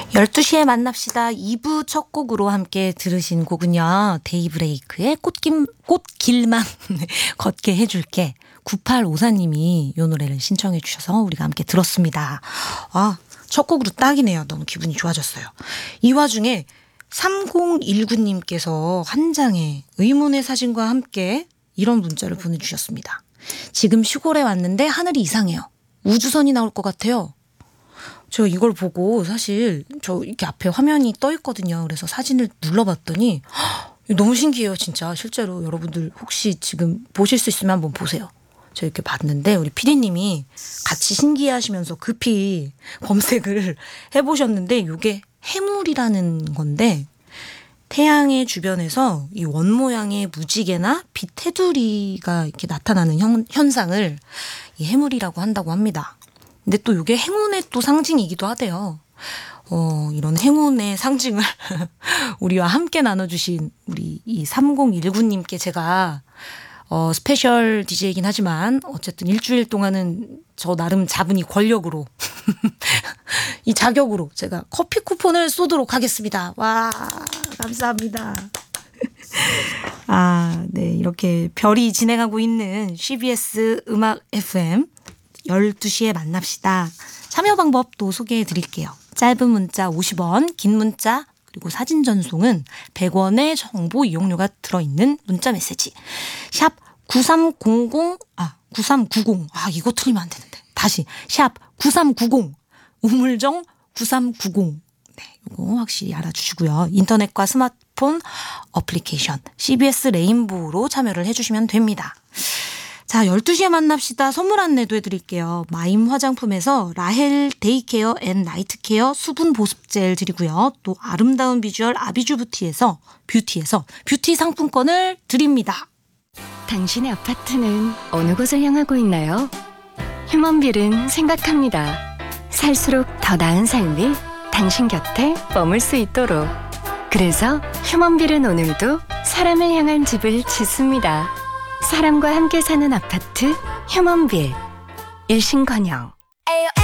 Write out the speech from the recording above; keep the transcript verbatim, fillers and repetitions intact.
열두 시에 만납시다. 이 부 첫 곡으로 함께 들으신 곡은요. 데이브레이크의 꽃길, 꽃길만 걷게 해줄게. 구팔오사님이 이 노래를 신청해 주셔서 우리가 함께 들었습니다. 아, 첫 곡으로 딱이네요. 너무 기분이 좋아졌어요. 이 와중에 삼공일구님께서 한 장의 의문의 사진과 함께 이런 문자를 보내주셨습니다. 지금 시골에 왔는데 하늘이 이상해요. 우주선이 나올 것 같아요. 저 이걸 보고 사실 저 이렇게 앞에 화면이 떠 있거든요. 그래서 사진을 눌러봤더니 너무 신기해요. 진짜 실제로 여러분들 혹시 지금 보실 수 있으면 한번 보세요. 저 이렇게 봤는데 우리 피디님이 같이 신기해하시면서 급히 검색을 해보셨는데 이게 해물이라는 건데 태양의 주변에서 이 원 모양의 무지개나 빛 테두리가 이렇게 나타나는 현, 현상을 이 해물이라고 한다고 합니다. 근데 또 이게 행운의 또 상징이기도 하대요. 어, 이런 행운의 상징을 우리와 함께 나눠주신 우리 이 삼공일구님께 제가 어, 스페셜 디제이긴 하지만 어쨌든 일주일 동안은 저 나름 잡은 이 권력으로 이 자격으로 제가 커피 쿠폰을 쏘도록 하겠습니다. 와, 감사합니다. 아, 네. 이렇게 별이 진행하고 있는 씨비에스 음악 에프엠 열두 시에 만납시다. 참여 방법도 소개해 드릴게요. 짧은 문자 오십 원, 긴 문자 그리고 사진 전송은 백 원의 정보 이용료가 들어있는 문자 메시지. 샵 구삼공공, 아, 구삼구공. 아, 이거 틀리면 안 되는데. 다시. 샵 구삼구공. 우물정 구삼구공. 네, 이거 확실히 알아주시고요. 인터넷과 스마트폰 어플리케이션 씨비에스 레인보우로 참여를 해주시면 됩니다. 자, 열두 시에 만납시다. 선물 안내도 해드릴게요. 마임 화장품에서 라헬 데이케어 앤 나이트케어 수분 보습젤 드리고요. 또 아름다운 비주얼 아비주 뷰티에서 뷰티에서 뷰티 상품권을 드립니다. 당신의 아파트는 어느 곳을 향하고 있나요? 휴먼빌은 생각합니다. 살수록 더 나은 삶이 당신 곁에 머물 수 있도록. 그래서 휴먼빌은 오늘도 사람을 향한 집을 짓습니다. 사람과 함께 사는 아파트 휴먼빌. 일신건영.